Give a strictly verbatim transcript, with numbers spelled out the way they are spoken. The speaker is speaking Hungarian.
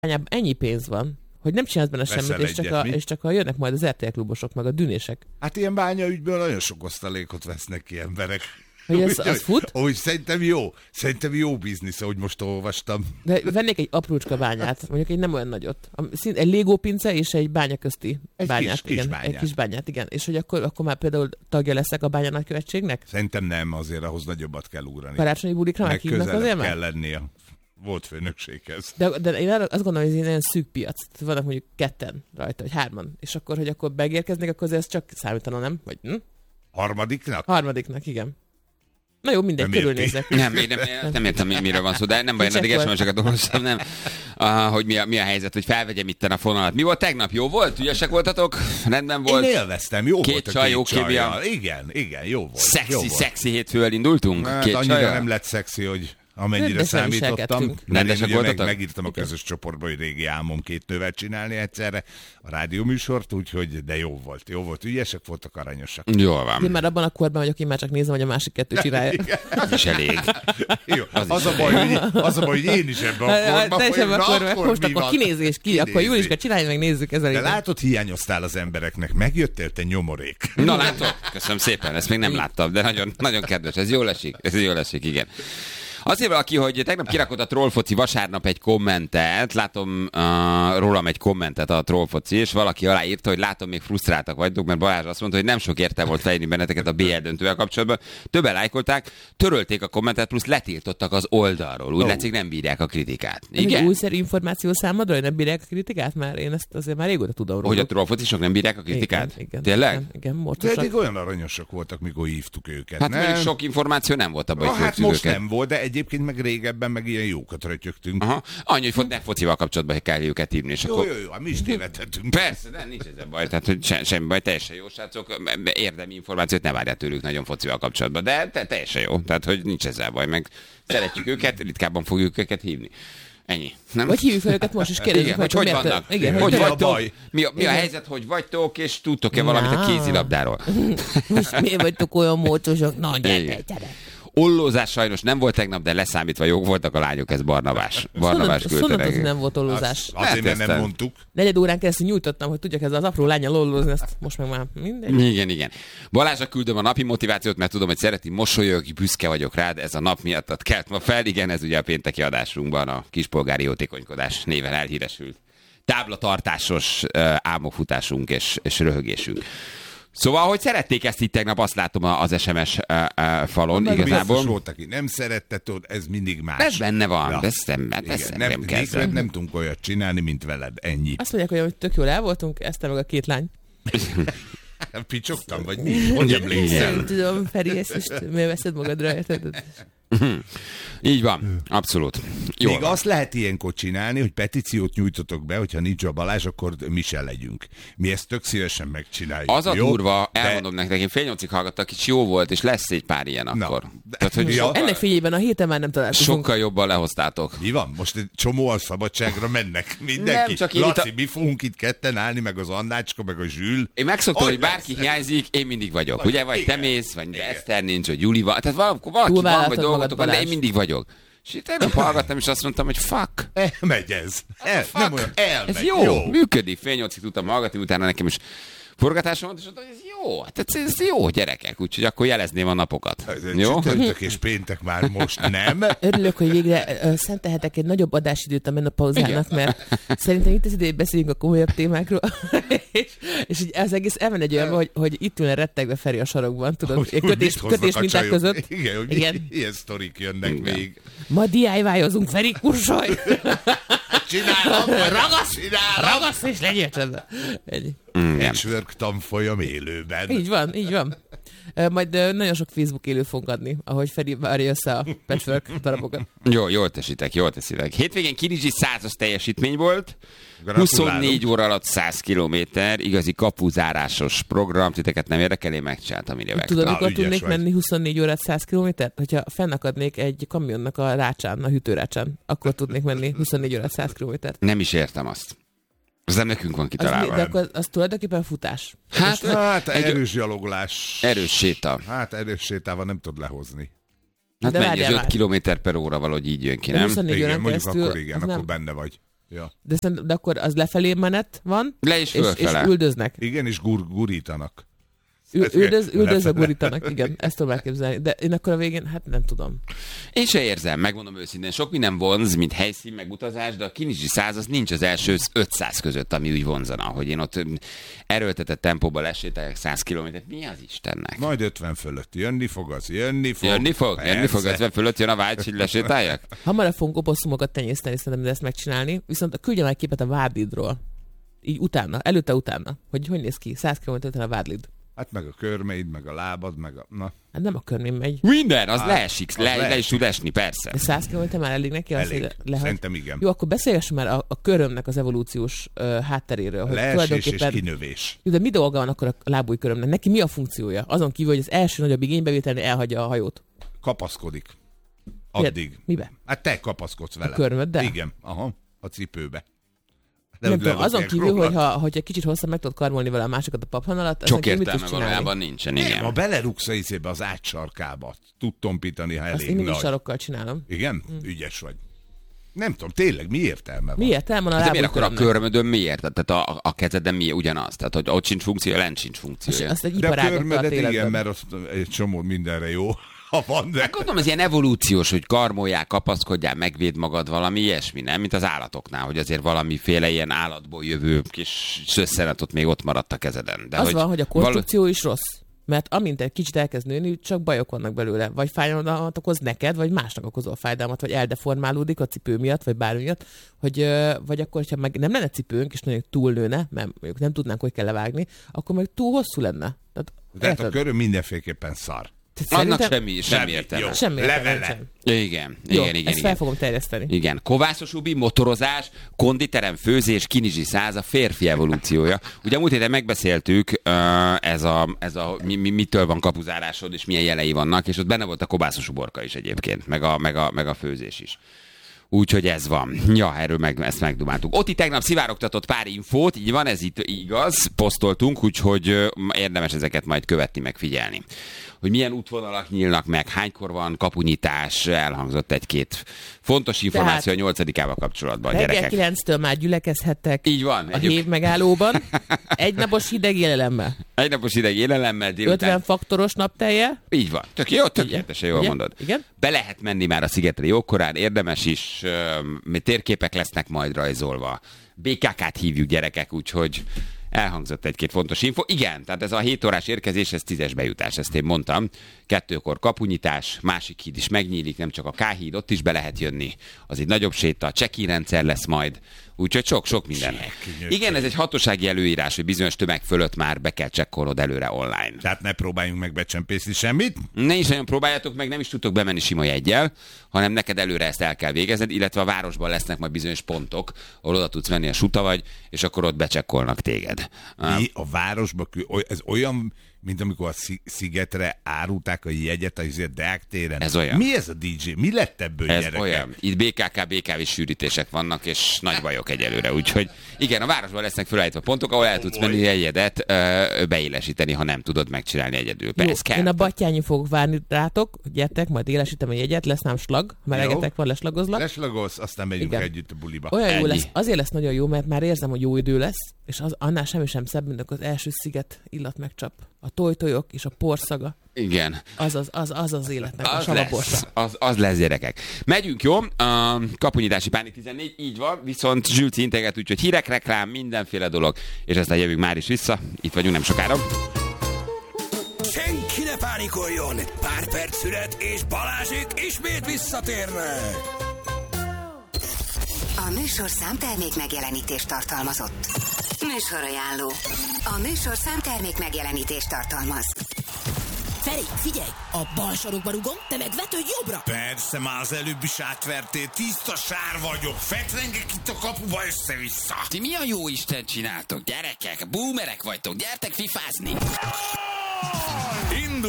ennyi pénz van, hogy nem csinálsz benne Veszel semmit, és csak, egyet, a, mi? és csak a jönnek majd az er té el klubosok, meg a dűnések. Hát ilyen bányaügyből nagyon sok osztalékot vesznek ki emberek. Hogy ez, az fut? Úgy szerintem jó. Szerintem jó biznisz, ahogy most olvastam. De vennék egy aprócska bányát, mondjuk egy nem olyan nagyot. Egy Lego pince és egy bánya közti egy bányát. Kis, igen, kis bányát. Egy kis bányát, igen. És hogy akkor, akkor már például tagja leszek a bánya nagykövetségnek? Szerintem nem, azért ahhoz nagyobbat kell ugrani. Karácsonyi bulikra meg meghívnak azért közelebb már? kell lennie. Volt főnökséghez. De, de én azt gondolom, hogy ez egy nagyon szűk piac. Tehát vannak mondjuk ketten rajta, vagy hárman. És akkor, hogy akkor megérkeznek, akkor ez csak számítana, nem? Vagy hm? Harmadiknak? Harmadiknak, igen. Na jó, mindegy, Nem körülnézek. Nem, én nem, nem értem, mi- miről van szó, de nem baj, én addig es em es-eket olvastam, nem. Uh, hogy mi a, mi a helyzet, hogy felvegyem itten a fonalat. Mi volt tegnap? Jó volt? Ügyesek voltatok? Rendben volt? Én élveztem, jó Két volt a csaj, két jó csajjal. kémia. Igen, igen, jó volt. Szexi, jó volt. szexi hétfővel indultunk? Hát Két annyira csajjal? nem lett szexi, hogy amennyire Rendesen számítottam. viselkedtünk. Mert én Rendesek ugye meg, voltatok? megírtam a közös csoportba, hogy régi álmom két nővel csinálni egyszerre a rádióműsort, úgyhogy de jó volt. Jó volt, ügyesek voltak, aranyosak. Jól van. Én már abban a korban vagyok, én már csak nézem, hogy a másik kettő csinálja. Az is elég. Jó, Az az, is a baj, hogy, az a baj, hogy én is ebben a korban Teljesen vagyok, akkor, na, most mi akkor van? kinézés, ki, akkor Kinézés. Júliska, csinálj meg, nézzük ezzel. De látod, hiányoztál az embereknek, megjöttél te nyomorék. Na látod? Köszönöm szépen, ezt még nem láttam, de nagyon, nagyon kedves, ez jól esik, ez jól esik, igen. Azért valaki, hogy tegnap kirakott a Trollfoci vasárnap egy kommentet, látom uh, rólam egy kommentet a Trollfoci, és valaki aláírta, hogy látom, még frusztráltak vagytok, mert Balázs azt mondta, hogy nem sok értelme volt fejlődni benneteket a bé el döntővel kapcsolatban. Többen lájkolták, törölték a kommentet, plusz letiltottak az oldalról. Úgy Oh. látszik, nem bírják a kritikát. Ez egy Igen? újszerű információ számodra, hogy nem bírják a kritikát? Már én ezt azért már régóta tudom róla. Hogy a Trollfocisok nem bírják a kritikát? Igen, igen, Tényleg? Igen, igen De morcosak. eddig olyan aranyosak voltak, mikor hívtuk őket. Hát nem? mondjuk sok információ nem volt abban, Ah, hogy hát főzzük most őket. nem volt, de egyébként meg régebben meg ilyen jókat rötyögtünk. Aha. Annyi, hogy font ne focival kapcsolatban hogy kell őket hívni, és Jó, akkor... jó, jó, hát mi is tévedhetünk. Persze, de nincs ezzel baj, tehát hogy se, semmi baj, teljesen jó, srácok, érdemi információt ne várjál tőlük nagyon focival kapcsolatban, de te, teljesen jó, tehát hogy nincs ezzel baj, meg szeretjük őket, ritkábban fogjuk őket hívni. Ennyi. Nem? Vagy hívjuk fel őket most, és kérdezzük Igen, meg, hogy hogy miért- vannak? Igen, hogy hogy mi a vagytok? baj? Mi a, mi a Igen. helyzet, hogy vagytok, és tudtok-e valamit a Na. kézilabdáról? most miért vagytok olyan morcosok? Na, gyere, Igen. gyere. Ollózás sajnos nem volt tegnap, de leszámítva jók voltak a lányok, ez Barnabás. Barnabás küldte Szóval nekik. nem volt ollózás. Azt, azért, mert nem Elkezdtem. mondtuk. Negyed órán keresztül nyújtottam, hogy tudjak ezzel az apró lányal ollózni, ezt most meg már mindegy. Igen, igen. Balázsra küldöm a napi motivációt, mert tudom, hogy szereti, mosolyog, büszke vagyok rád, ez a nap miatt kelt ma fel. Igen, ez ugye a pénteki adásunkban a kispolgári jótékonykodás néven elhíresült táblatartásos uh, álmokfutásunk és, és röhögésünk. Szóval, hogy szerették ezt itt tegnap, azt látom az es em es uh, uh, falon Meg biztos igazából. volt, aki nem szerette, tudod, ez mindig más. Ez benne van, Ja. ezt nem, ezt Igen, nem, nem, nem kezdem. nem, nem tudunk olyat csinálni, mint veled, ennyi. Azt mondják, hogy tök jól el voltunk, ezt meg a két lány. Picsogtam, vagy mi? Hogy emlékszel? Nem tudom, Feri, ezt most miért veszed magadra, érted? Így van, abszolút. Jó. Még azt lehet ilyenkor csinálni, hogy petíciót nyújtotok be, hogyha nincs a Balázs, akkor mi se legyünk. Mi ezt tök szívesen megcsináljuk. Az a jó? durva, De- elmondom nektek, én fél nyolcig hallgattak, és jó volt, és lesz egy pár ilyen Na, akkor. de- Tehát, hogy Ja. sokkal, Ennek figyelében a héten már nem találkozunk. sokkal jobban lehoztátok. Mi van? Most egy csomóan szabadságra mennek mindenki. Nem, csak én Laci, itt mi fogunk itt ketten állni, meg az Annácska, meg a Zsül. Én megszoktam, hogy Hogy bárki lesz? hiányzik, én mindig vagyok. Vagy- Ugye, vagy te igen. mész, vagy Eszter nincs, vagy Juli van. Tehát valaki, valaki van, Túlvállaltad vagy magad, dolgotok van, de én Balázs. mindig vagyok. És itt tegnap hallgattam, és azt mondtam, hogy fuck. Elmegy ez. El, fuck. nem olyan, elmegy. Ez jó, jó, működik. Fél nyolcig tudtam hallgatni, utána nekem is forgatásom volt, és mondtam, hogy ez jó, hát ez, ez jó, gyerekek, úgyhogy akkor jelezném a napokat. Jó? Csütörtök és péntek már most nem. Örülök, hogy végre uh, szentelhetek egy nagyobb adásidőt a menopauzának, mert szerintem itt az ideig beszéljünk a komolyabb témákról, és, és így az egész elmen egy olyanba, hogy, hogy itt ülne rettegve Feri a sarokban, tudod, Hogy- hogy kötés, mit hoznak kötés a minták csajok. között. Igen, hogy Igen. ilyen sztorik jönnek Igen. még. Ma dé i vaj-ozunk, Feri, kursolj! Csinálom, Ragasz! csinálom. Ragasz és legyél csendben. Ennyi. Patchwork tanfolyam élőben. Így van, így van. Ö, Majd ö, nagyon sok Facebook élő fogunk adni, ahogy Feri várja össze a patchwork darabokat. Jó, jól teszitek, jól teszitek. Hétvégén Kinizsi százas teljesítmény volt, Gratulálunk. huszonnégy óra alatt száz kilométer, igazi kapuzárásos program, titeket nem érdekel, én megcsináltam ide meg. Tudod, Á, mikor ügyes tudnék vagy. menni huszonnégy órát száz kilométert? Hogyha fennakadnék egy kamionnak a rácsán, a hűtőrácsán, akkor tudnék menni huszonnégy órát száz kilométert. Nem is értem azt. Az nem nekünk van Az, mi- kitalálva. de akkor az tulajdonképpen futás. Hát, Hát egy erős gyaloglás. erős séta. Hát erős sétával nem tud lehozni. Hát De mennyi, várjál az öt már. kilométer per óra valahogy így jön ki, De nem? huszonnégy Igen, órán mondjuk keresztül, akkor igen, az akkor nem- benne vagy. Ja. De, szerint, de akkor az lefelé menet van, Le is és, és üldöznek. Igen, és gur, gurítanak. Ü- üldöz, üldözve gurítanak, igen, ezt tudom elképzelni. De én akkor a végén, hát nem tudom. Én se érzem, megmondom őszintén, sok minden vonz, mint helyszín, meg utazás, de a Kinizsi száz az nincs az első ötszáz között, ami úgy vonzana, hogy én ott erőltetett tempóban lesétáljak száz kilométert. Mi az Istennek? Majd ötven fölött jönni fog, az jönni fog. Jönni fog, persze. Jönni fog, ötven fölött jön a vágy, hogy lesétáljak? Hamarabb fogunk oposszumokat tenyészteni, szerintem, de ezt megcsinálni, viszont küldjem egy képet a Vádlidról. Így utána, előtte-utána, hogy hogy néz ki, száz kilométer a Vádlid. Hát meg a körmeid, meg a lábad, meg a... Na. Hát nem a körmém megy. Minden, az hát, leesik, le, le is tud esni, persze. De száz kilométer már elég neki? Elég. Az, lehet. Szerintem igen. Jó, akkor beszélgessünk már a, a körömnek az evolúciós uh, hátteréről. Hogy leesés és kinövés. Jó, de mi dolga van akkor a lábújkörömnek? Neki mi a funkciója? Azon kívül, hogy az első nagyobb igénybevételnél elhagyja a hajót. Kapaszkodik. Addig. Mibe? Hát te kapaszkodsz vele. A körmöddel? Igen, aha, a cipőbe. De nem tudom, azon kívül, hogy ha, hogyha egy kicsit hosszabb meg tudod karmolni vele a másikat a paphan alatt, sok értelme valójában nincsen, igen. Nem, ha belerugsz a izébe az átsarkába, tud tompítani, ha elég azt én mindig nagy. sarokkal csinálom. Igen? Hmm. Ügyes vagy. Nem tudom, tényleg mi értelme van? Mi értelme van a lábújkörömnek? De miért akkor a körmödön miért? Tehát a, a kezeden mi ugyanaz? Tehát hogy ott sincs funkciója, lent sincs funkciója. Azt egy de a körmödet igen, mert az egy csomó mindenre jó. Van, de... Hát gondolom, ez ilyen evolúciós, hogy karmoljál, kapaszkodjál, megvéd magad, valami ilyesmi, nem? Mint az állatoknál, hogy azért valamiféle ilyen állatból jövő kis szösszenet még ott maradt a kezeden. De az hogy van, hogy a konstrukció val... is rossz. Mert amint egy kicsit elkezd nőni, csak bajok vannak belőle. Vagy fájdalmat okoz neked, vagy másnak okozol fájdalmat, vagy eldeformálódik a cipő miatt, vagy bármi miatt. Hogy, vagy akkor, hogyha meg nem lenne cipőnk, és nagyon túlnőne, mert mondjuk nem tudnánk, hogy kell levágni, akkor meg túl hosszú lenne. Tehát, Tehát a köröm mindenféleképpen szar. Annak semmi, semmi értelme. Semmi értelme. Igen, jó, igen, igen. Ezt igen. fel fogom terjeszteni. Igen. Kovászos ubi, motorozás, konditerem, főzés, Kinizsi száz, a férfi evolúciója. Ugye múlt héten megbeszéltük, ez a, ez a mi, mi, mitől van kapuzárásod, és milyen jelei vannak, és ott benne volt a kovászos uborka is egyébként, meg a, meg a, meg a főzés is. Úgyhogy ez van. Ja, erről meg, ezt megdumáltuk. Otti tegnap szivárogtatott pár infót, így van, ez itt igaz, posztoltunk, úgyhogy érdemes ezeket majd követni, megfigyelni. Hogy milyen útvonalak nyílnak meg, hánykor van kapunyitás, elhangzott egy-két fontos információ Tehát a nyolcadikával kapcsolatban, reggel gyerekek. kilenctől már gyülekezhettek így van, a hév megállóban, egynapos hideg élelemmel. Egynapos hideg élelemmel, délután. ötven faktoros naptelje. Így van. Tök jó, tökéletesen jól mondod. Igen? Be lehet menni már a szigetre jókorán, érdemes is, uh, térképek lesznek majd rajzolva. bé ká ká-t hívjuk, gyerekek, úgyhogy elhangzott egy-két fontos info. Igen, tehát ez a hét órás érkezés, ez tízes bejutás, ezt én mondtam. Kettőkor kapunyitás, másik híd is megnyílik, nem csak a K-híd, ott is be lehet jönni. Az egy nagyobb séta, check-in rendszer lesz majd. Úgyhogy sok-sok minden. Igen, ez egy hatósági előírás, hogy bizonyos tömeg fölött már be kell csekkolnod előre online. Tehát ne próbáljunk meg becsempészni semmit? Ne is nagyon próbáljátok meg, nem is tudtok bemenni sima jeggyel, hanem neked előre ezt el kell végezned, illetve a városban lesznek majd bizonyos pontok, ahol oda tudsz menni a suta vagy, és akkor ott becsekkolnak téged. Mi a városban, ez olyan, mint amikor a szigetre árulták a jegyet a Deák téren. Ez olyan. Mi ez a dé dzsé? Mi lett ebből, ez gyerekek? Olyan. Itt bé ká ká, bé ká vé sűrítések vannak, és nagy bajok egyelőre. Úgyhogy igen, a városban lesznek felállítva pontok, ahol el tudsz menni jegyedet ö, beélesíteni, ha nem tudod megcsinálni egyedül. Jó, én a Battyányi fogok várni rátok, gyertek, majd élesítem a jegyet, lesz nám slag, ha melegetek van, leslagozlak. Leslagolsz, aztán megyünk igen. együtt a buliba. Olyan Ennyi. jó lesz, azért lesz nagyon jó, mert már érzem, hogy jó idő lesz, és az, annál semmi sem szebb, mint az első sziget illat megcsap. A tojtojok és a porszaga. Igen. Az az, az, az, az életnek az a salaborsa. Az, az lesz, gyerekek. Megyünk, jó? A kapunyítási Pánik tizennégy, így van, viszont Zsülci integet, úgyhogy hírek, reklám, mindenféle dolog, és aztán jövünk már is vissza. Itt vagyunk nem sokára. Senki ne pánikoljon! Pár perc szület, és Balázsék ismét visszatérnek! A műsorszám termék megjelenítést tartalmazott. Műsorajánló. A műsorszám termék megjelenítést tartalmaz. Feri, figyelj! A bal sarokba rugom, te meg vetődj jobbra! Persze, már az előbb is átvertél, tiszta sár vagyok, fetrengek itt a kapuba össze-vissza! Ti mi a jó Isten csináltok, gyerekek? Boomerek vagytok, gyertek fifázni!